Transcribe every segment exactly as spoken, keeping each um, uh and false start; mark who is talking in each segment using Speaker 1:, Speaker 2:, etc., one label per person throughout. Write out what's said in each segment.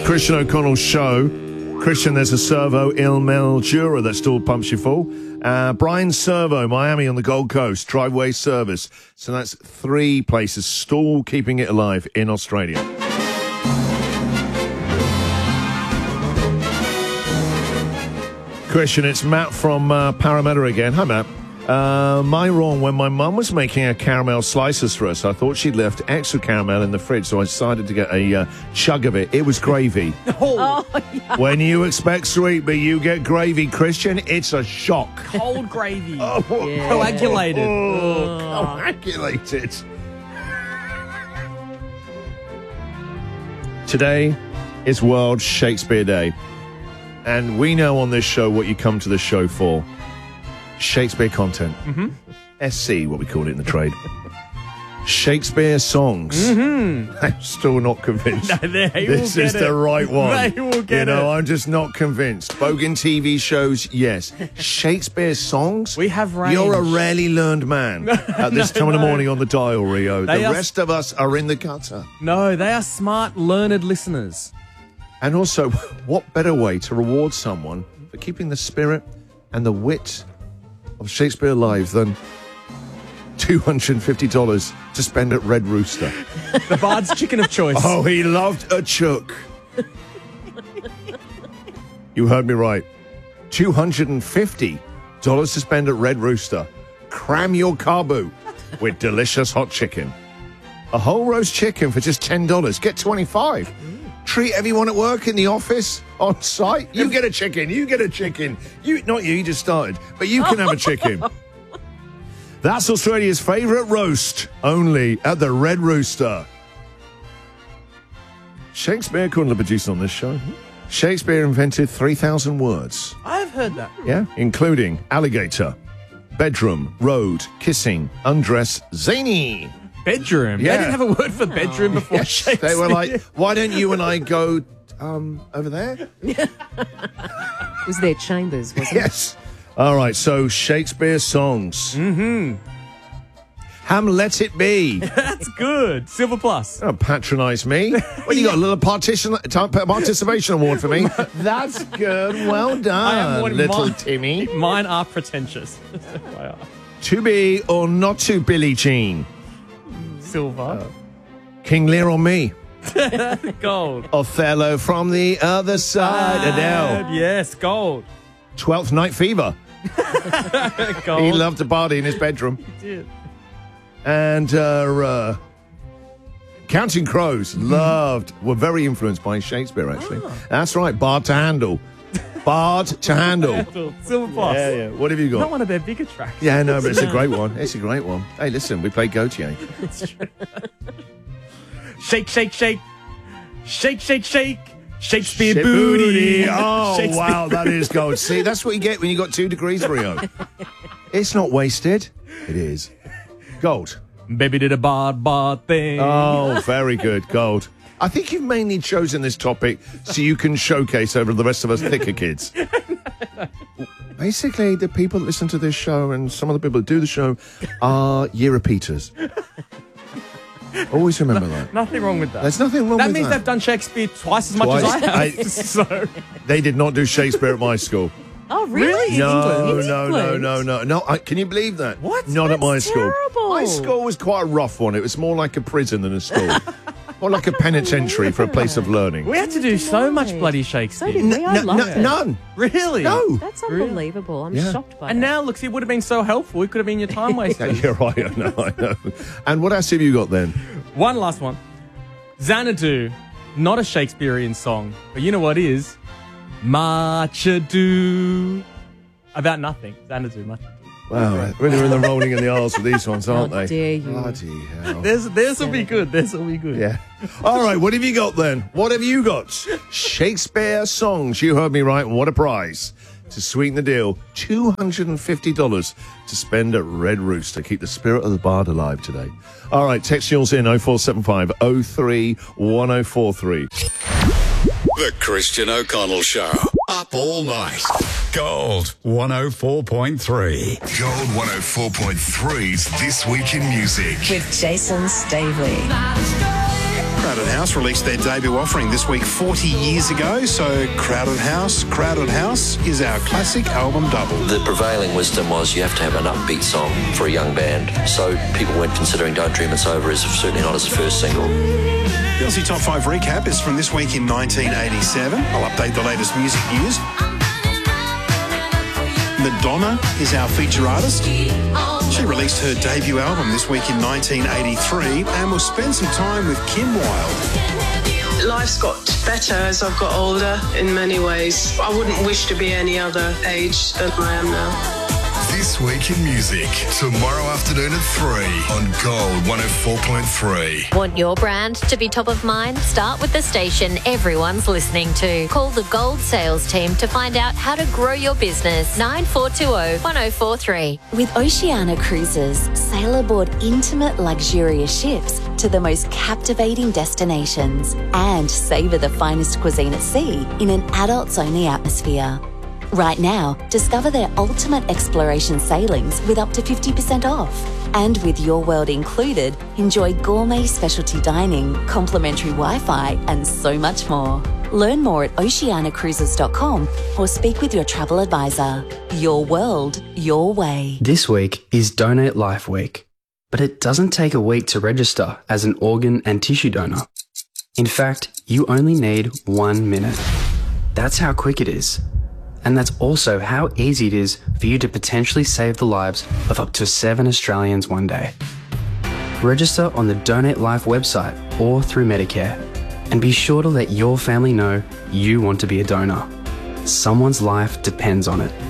Speaker 1: Christian O'Connell Show. Christian, there's a Servo Il Mildura that still pumps you full. Uh, Brian Servo, Miami on the Gold Coast, driveway service. So that's three places still keeping it alive in Australia. Christian, it's Matt from uh, Parramatta again. Hi, Matt. Uh, my wrong, when my mum was making a caramel slices for us, I thought she'd left extra caramel in the fridge, so I decided to get a uh, chug of it. It was gravy.
Speaker 2: Oh, yeah.
Speaker 1: When you expect sweet, but you get gravy, Christian, it's a shock.
Speaker 3: Cold gravy.
Speaker 1: Oh,
Speaker 3: yeah. Coagulated.
Speaker 1: Oh, coagulated. Today is World Shakespeare Day. And we know on this show what you come to the show for. Shakespeare content.
Speaker 3: Mm-hmm.
Speaker 1: S C, what we call it in the trade. Shakespeare songs.
Speaker 3: Mm-hmm.
Speaker 1: I'm still not convinced.
Speaker 3: No, they
Speaker 1: this
Speaker 3: will
Speaker 1: is
Speaker 3: get
Speaker 1: the
Speaker 3: it.
Speaker 1: right one.
Speaker 3: They will get
Speaker 1: You know,
Speaker 3: it.
Speaker 1: I'm just not convinced. Bogan T V shows, yes. Shakespeare songs?
Speaker 3: We have range.
Speaker 1: You're a rarely learned man at this
Speaker 3: No,
Speaker 1: time of the
Speaker 3: no.
Speaker 1: morning on the dial, Rio.
Speaker 3: They
Speaker 1: the
Speaker 3: are-
Speaker 1: rest of us are in the gutter.
Speaker 3: No, they are smart, learned listeners.
Speaker 1: And also, what better way to reward someone for keeping the spirit and the wit of Shakespeare alive than two hundred fifty dollars to spend at Red Rooster?
Speaker 3: The Bard's chicken of choice.
Speaker 1: Oh, he loved a chook. You heard me right. two hundred fifty dollars to spend at Red Rooster. Cram your car boot with delicious hot chicken. A whole roast chicken for just ten dollars. Get twenty-five dollars. Treat everyone at work, in the office, on site. You get a chicken. You get a chicken. You, not you, you just started. But you can have a chicken. That's Australia's favourite roast, only at the Red Rooster. Shakespeare couldn't have produced on this show. Shakespeare invented three thousand words.
Speaker 3: I've heard that.
Speaker 1: Yeah, including alligator, bedroom, road, kissing, undress, zany.
Speaker 3: Bedroom.
Speaker 1: Yeah.
Speaker 3: They didn't have a word for bedroom before
Speaker 1: Yes,
Speaker 3: Shakespeare.
Speaker 1: they were like, why don't you and I go um, over there?
Speaker 2: It was their chambers, wasn't
Speaker 1: Yes. All right, so Shakespeare songs.
Speaker 3: Mm-hmm.
Speaker 1: Hamlet it be.
Speaker 3: That's good. Silver plus.
Speaker 1: Don't patronise me. Well, you got a little partition, participation award for me. That's good. Well
Speaker 3: I am
Speaker 1: done,
Speaker 3: one-
Speaker 1: little
Speaker 3: mine-
Speaker 1: Timmy.
Speaker 3: Mine are pretentious.
Speaker 1: To be or not to, Billie Jean.
Speaker 3: Silver.
Speaker 1: King Lear on me.
Speaker 3: Gold.
Speaker 1: Othello from the other side. Adele.
Speaker 3: Yes, gold.
Speaker 1: Twelfth Night Fever.
Speaker 3: Gold.
Speaker 1: He loved to party in his bedroom.
Speaker 3: He did.
Speaker 1: And uh, uh, Counting Crows loved, were very influenced by Shakespeare, actually.
Speaker 3: Ah.
Speaker 1: That's right, Bard to Handle. Bard to Handle.
Speaker 3: Silver plus.
Speaker 1: Yeah, yeah. What have you
Speaker 3: Not
Speaker 1: got?
Speaker 3: one of their bigger tracks.
Speaker 1: Yeah, no, but it's a great one. It's a great one. Hey, listen, we played Gautier.
Speaker 3: Shake, shake, shake. Shake, shake, shake. Shakespeare
Speaker 1: Shit
Speaker 3: booty.
Speaker 1: Oh,
Speaker 3: Shakespeare
Speaker 1: wow, that is gold. See, that's what you get when you got two degrees, Rio. It's not wasted. It is. Gold.
Speaker 3: Baby did a bard bard thing.
Speaker 1: Oh, very good. Gold. I think you've mainly chosen this topic so you can showcase over the rest of us thicker kids. Basically, the people that listen to this show and some of the people that do the show are year repeaters. Always remember that.
Speaker 3: Nothing wrong with that.
Speaker 1: There's nothing wrong
Speaker 3: that
Speaker 1: with
Speaker 3: means
Speaker 1: that.
Speaker 3: they've done Shakespeare twice as much
Speaker 1: Twice.
Speaker 3: as I have.
Speaker 1: I-
Speaker 3: so
Speaker 1: They did not do Shakespeare at my school.
Speaker 2: Oh, really?
Speaker 1: No,
Speaker 2: In
Speaker 1: no, no,
Speaker 2: England?
Speaker 1: no, no, no. I, can you believe that?
Speaker 3: What?
Speaker 1: Not at my
Speaker 2: That's
Speaker 1: school.
Speaker 2: terrible.
Speaker 1: My school was quite a rough one. It was more like a prison than a school. More like a penitentiary for a place of learning.
Speaker 3: we had to do so much
Speaker 2: Right.
Speaker 3: bloody
Speaker 2: So
Speaker 3: Shakespeare.
Speaker 2: did we. I
Speaker 1: No,
Speaker 2: love
Speaker 1: no,
Speaker 2: it.
Speaker 1: none.
Speaker 3: Really?
Speaker 1: No.
Speaker 2: That's
Speaker 3: Really?
Speaker 2: unbelievable. I'm
Speaker 1: Yeah.
Speaker 2: shocked by
Speaker 3: And
Speaker 2: that.
Speaker 3: now, look, it would have been so helpful. It could have been your time
Speaker 1: Yeah,
Speaker 3: waster.
Speaker 1: you're right. I know, I know. And what else have you got then?
Speaker 3: One last one. Xanadu, not a Shakespearean song, but you know what is? Much Ado About Nothing. Xanadu, Much Ado.
Speaker 1: Wow, really we're in the rolling in the aisles with these ones, aren't
Speaker 2: How
Speaker 1: they?
Speaker 2: dare you.
Speaker 1: Bloody hell.
Speaker 3: This, this will be good. This will be good.
Speaker 1: Yeah. All right, what have you got then? What have you got? Shakespeare songs. You heard me right. And what a prize. To sweeten the deal, two hundred fifty dollars to spend at Red Rooster. Keep the spirit of the bard alive today. All right, text yours in oh four seven five oh three one oh four three.
Speaker 4: The Christian O'Connell Show. Up all night. Gold one oh four point three.
Speaker 5: Gold one oh four point three's This Week in Music.
Speaker 6: With Jason Stavely.
Speaker 5: Crowded House released their debut offering this week forty years ago, so Crowded House, Crowded House is our classic album double.
Speaker 6: The prevailing wisdom was you have to have an upbeat song for a young band, so people weren't considering Don't Dream It's Over as certainly not as a first single.
Speaker 5: The Aussie Top five recap is from this week in nineteen eighty-seven. I'll update the latest music news. Madonna is our feature artist. She released her debut album this week in nineteen eighty-three, and we'll spend some time with Kim Wilde.
Speaker 7: Life's got better as I've got older in many ways. I wouldn't wish to be any other age than I am now.
Speaker 4: This Week in Music, tomorrow afternoon at three on Gold one oh four point three.
Speaker 8: Want your brand to be top of mind? Start with the station everyone's listening to. Call the Gold sales team to find out how to grow your business. nine four two zero, one zero four three.
Speaker 9: With Oceania Cruises, sail aboard intimate, luxurious ships to the most captivating destinations and savour the finest cuisine at sea in an adults-only atmosphere. Right now, discover their ultimate exploration sailings with up to fifty percent off. And with Your World included, enjoy gourmet specialty dining, complimentary Wi-Fi, and so much more. Learn more at oceania cruises dot com or speak with your travel advisor. Your world, your way.
Speaker 10: This week is Donate Life Week, but it doesn't take a week to register as an organ and tissue donor. In fact, you only need one minute. That's how quick it is. And that's also how easy it is for you to potentially save the lives of up to seven Australians one day. Register on the Donate Life website or through Medicare, and be sure to let your family know you want to be a donor. Someone's life depends on it.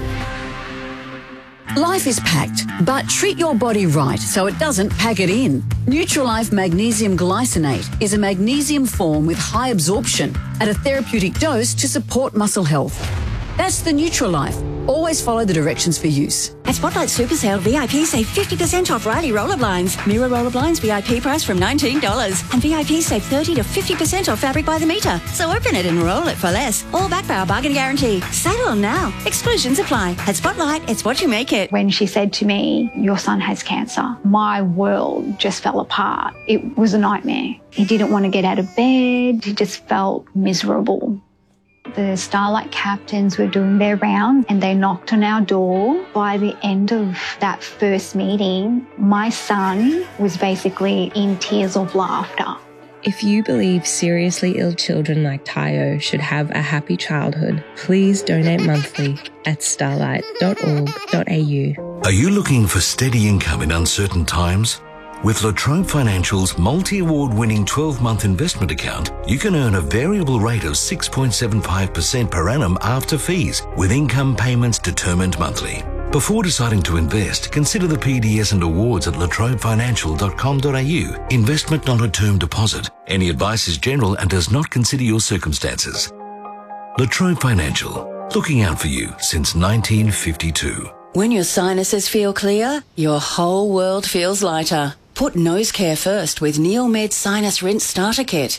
Speaker 11: Life is packed, but treat your body right so it doesn't pack it in. Nutrilife Magnesium Glycinate is a magnesium form with high absorption at a therapeutic dose to support muscle health. That's the Nutrilife. Always follow the directions for use.
Speaker 12: At Spotlight Super Sale, V I P save fifty percent off Riley roller blinds. Mirror roller blinds V I P price from nineteen dollars. And V I P save thirty to fifty percent off fabric by the metre. So open it and roll it for less. All backed by our bargain guarantee. Sale on now. Exclusions apply. At Spotlight, it's what you make it.
Speaker 13: When she said to me, your son has cancer, my world just fell apart. It was a nightmare. He didn't want to get out of bed. He just felt miserable. The Starlight captains were doing their round and they knocked on our door. By the end of that first meeting, my son was basically in tears of laughter.
Speaker 14: If you believe seriously ill children like Tayo should have a happy childhood, please donate monthly at starlight dot org dot a u.
Speaker 15: Are you looking for steady income in uncertain times? With La Trobe Financial's multi-award winning twelve-month investment account, you can earn a variable rate of six point seven five percent per annum after fees, with income payments determined monthly. Before deciding to invest, consider the P D S and awards at la trobe financial dot com dot a u. Investment not a term deposit. Any advice is general and does not consider your circumstances. La Trobe Financial, looking out for you since nineteen fifty-two.
Speaker 11: When your sinuses feel clear, your whole world feels lighter. Put nose care first with Neomed Sinus Rinse Starter Kit.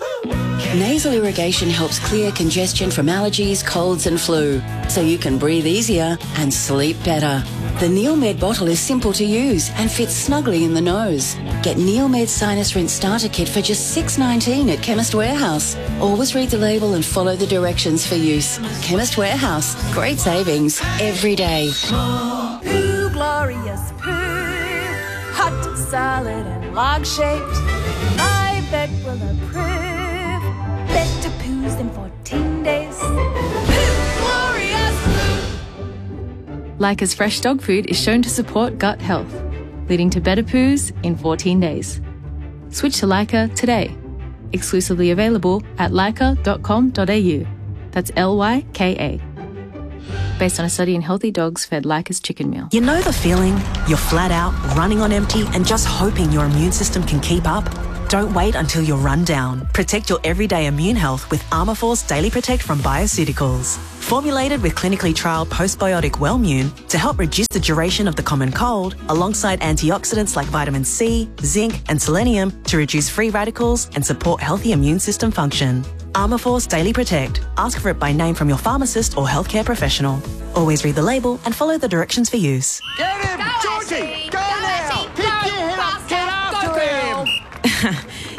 Speaker 11: Nasal irrigation helps clear congestion from allergies, colds and flu, so you can breathe easier and sleep better. The Neomed bottle is simple to use and fits snugly in the nose. Get Neomed Sinus Rinse Starter Kit for just six dollars nineteen at Chemist Warehouse. Always read the label and follow the directions for use. Chemist Warehouse. Great savings every day.
Speaker 16: Poo, glorious poo. Hot, solid and log-shaped. My bed will approve. Better poos than fourteen days. Poo, glorious poo.
Speaker 17: Leica's fresh dog food is shown to support gut health, leading to better poos in fourteen days. Switch to Leica today. Exclusively available at leica dot com dot a u. That's L Y K A. Based on a study in healthy dogs fed Leica's chicken meal.
Speaker 18: You know the feeling? You're flat out, running on empty, and just hoping your immune system can keep up? Don't wait until you're run down. Protect your everyday immune health with Armourforce Daily Protect from Bioceuticals. Formulated with clinically trialled postbiotic Wellmune to help reduce the duration of the common cold, alongside antioxidants like vitamin C, zinc, and selenium to reduce free radicals and support healthy immune system function. Armourforce Daily Protect. Ask for it by name from your pharmacist or healthcare professional. Always read the label and follow the directions for use.
Speaker 19: Get him! Georgie! Go now! Pick your head up! Get after him!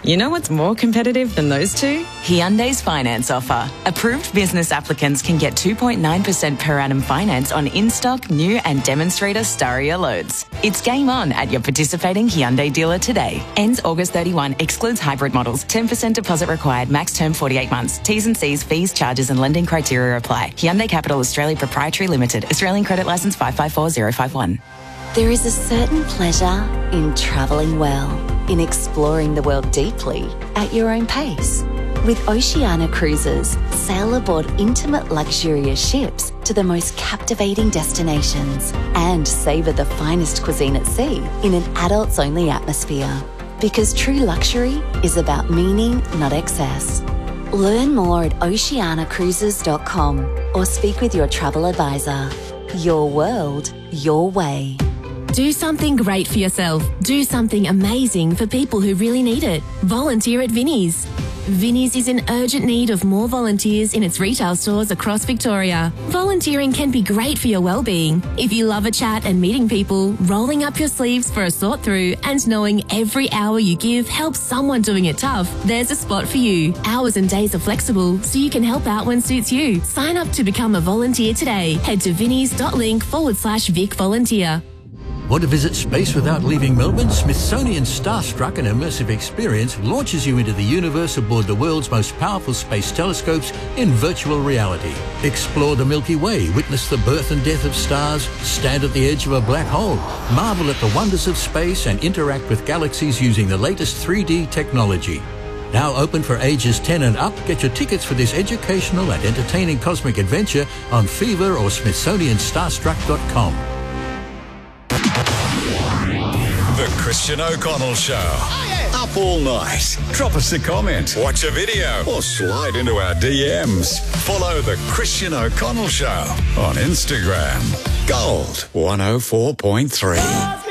Speaker 19: You know what's more competitive than those two? Hyundai's finance offer. Approved business applicants can get two point nine percent per annum finance on in-stock, new and demonstrator Staria loads. It's game on at your participating Hyundai dealer today. Ends August thirty-first. Excludes hybrid models. ten percent deposit required. Max term forty-eight months. T's and C's, fees, charges and lending criteria apply. Hyundai Capital Australia Proprietary Limited. Australian Credit Licence five five four zero five one.
Speaker 9: There is a certain pleasure in travelling well, in exploring the world deeply at your own pace. With Oceania Cruises, sail aboard intimate luxurious ships to the most captivating destinations and savour the finest cuisine at sea in an adults-only atmosphere. Because true luxury is about meaning, not excess. Learn more at oceania cruises dot com or speak with your travel advisor. Your world, your way.
Speaker 20: Do something great for yourself. Do something amazing for people who really need it. Volunteer at Vinnie's. Vinnie's is in urgent need of more volunteers in its retail stores across Victoria. Volunteering can be great for your well-being. If you love a chat and meeting people, rolling up your sleeves for a sort through and knowing every hour you give helps someone doing it tough, there's a spot for you. Hours and days are flexible, so you can help out when suits you. Sign up to become a volunteer today. Head to vinnies.link forward slash Vic Volunteer.
Speaker 21: Want to visit space without leaving Melbourne? Smithsonian's Starstruck, an immersive experience, launches you into the universe aboard the world's most powerful space telescopes in virtual reality. Explore the Milky Way, witness the birth and death of stars, stand at the edge of a black hole, marvel at the wonders of space and interact with galaxies using the latest three D technology. Now open for ages ten and up. Get your tickets for this educational and entertaining cosmic adventure on Fever or Smithsonian Starstruck dot com.
Speaker 4: The Christian O'Connell Show. Oh, yeah. Up all night. Drop us a comment, watch a video, or slide into our D Ms. Follow The Christian O'Connell Show on Instagram. Gold one oh four point three.